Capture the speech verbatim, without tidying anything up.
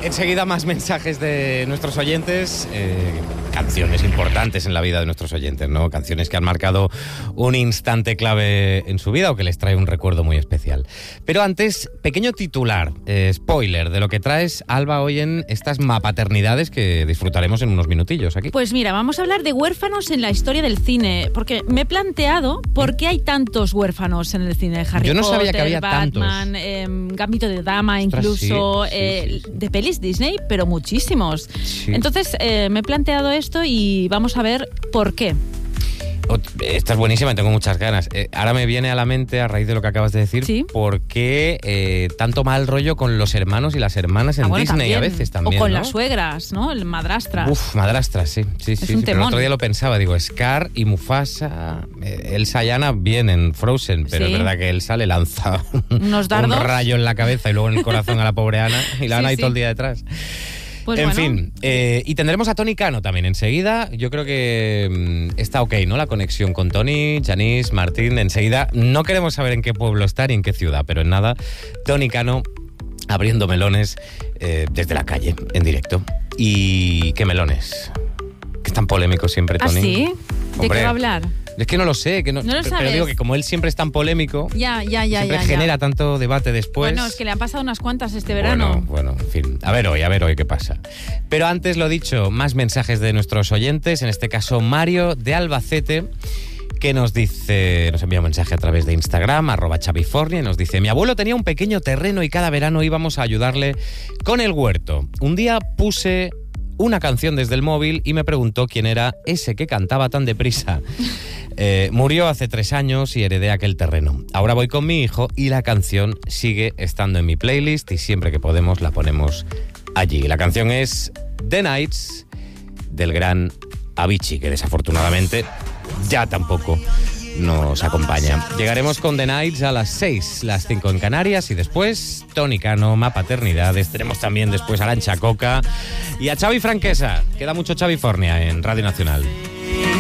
Enseguida más mensajes de nuestros oyentes, eh, canciones importantes en la vida de nuestros oyentes, ¿no? Canciones que han marcado un instante clave en su vida o que les trae un recuerdo muy especial. Pero antes, pequeño titular, eh, spoiler de lo que traes, Alba, hoy en estas mapaternidades que disfrutaremos en unos minutillos aquí. Pues mira, vamos a hablar de huérfanos en la historia del cine, porque me he planteado por qué hay tantos huérfanos en el cine. Harry Yo no Potter, sabía que había Batman, tantos. Eh, Gambito de Dama, incluso, Ostras, sí, eh, sí, sí, sí. de pelis Disney, pero muchísimos. Sí. Entonces, eh, me he planteado esto y vamos a ver por qué. Esta es buenísima, tengo muchas ganas. Eh, ahora me viene a la mente, a raíz de lo que acabas de decir, ¿Sí? por qué eh, tanto mal rollo con los hermanos y las hermanas en Ah, bueno, Disney también. a veces también, O con ¿no? las suegras, ¿no? El madrastras. Uf, madrastras, sí. sí, sí, un sí. Pero el temón. otro día lo pensaba, digo, Scar y Mufasa, eh, Elsa y Anna bien en Frozen, pero Sí. es verdad que Elsa le lanza Unos dardos. un rayo en la cabeza y luego en el corazón a la pobre Ana y la Sí, Ana ahí sí. todo el día detrás. Pues en bueno. fin, eh, y tendremos a Tony Cano también enseguida. Yo creo que mm, está ok, ¿no? La conexión con Tony, Janice, Martín. Enseguida no queremos saber en qué pueblo está ni en qué ciudad, pero en nada, Tony Cano abriendo melones eh, desde la calle, en directo. ¿Y qué melones? Que es tan polémico siempre, ¿Ah, Tony. sí? ¿De Hombre, qué va a hablar? Es que no lo sé, que no, No lo pero, sabes. pero digo que como él siempre es tan polémico, Ya, ya, ya, siempre ya. ya. genera tanto debate después. Bueno, es que le han pasado unas cuantas este verano. Bueno, bueno, en fin. A ver hoy, a ver hoy qué pasa. Pero antes, lo dicho, más mensajes de nuestros oyentes, en este caso Mario de Albacete, que nos dice, nos envía un mensaje a través de Instagram, arroba chavifornia, y nos dice: mi abuelo tenía un pequeño terreno y cada verano íbamos a ayudarle con el huerto. Un día puse una canción desde el móvil y me preguntó quién era ese que cantaba tan deprisa. Eh, murió hace tres años y heredé aquel terreno. Ahora voy con mi hijo y la canción sigue estando en mi playlist y siempre que podemos la ponemos allí. La canción es The Nights del gran Avicii, que desafortunadamente ya tampoco nos acompaña. Llegaremos con The Nights a las seis, las cinco en Canarias, y después Tony Cano, Mapaternidades. Tenemos también después a Arancha Coca y a Xavi Franquesa. Queda mucho Xavifornia en Radio Nacional.